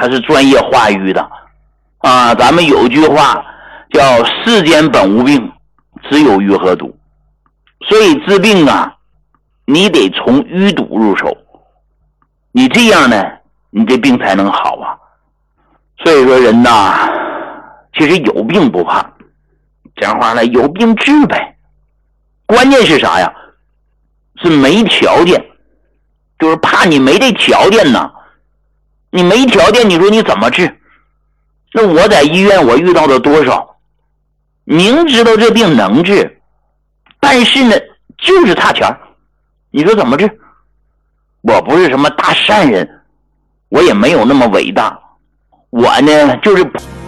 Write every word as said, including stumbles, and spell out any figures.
它是专业化育的啊。咱们有句话叫世间本无病，只有淤和毒。所以治病啊，你得从淤堵入手，你这样呢，你这病才能好啊。所以说人呐，其实有病不怕，这样话呢，有病治呗。关键是啥呀？是没条件，就是怕你没这条件呢。你没条件，你说你怎么治？那我在医院我遇到的多少，明知道这病能治，但是呢，就是差钱，你说怎么治？我不是什么大善人，我也没有那么伟大，我呢就是